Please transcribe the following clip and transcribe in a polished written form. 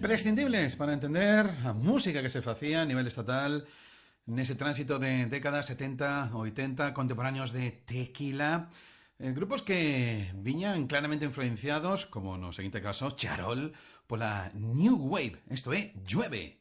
imprescindibles para entender a música que se facía a nivel estatal nese tránsito de décadas 70 ou 80 contemporáneos de Tequila. Grupos que viñan claramente influenciados, como no seguinte caso, Charol, pola New Wave, isto é, Llueve.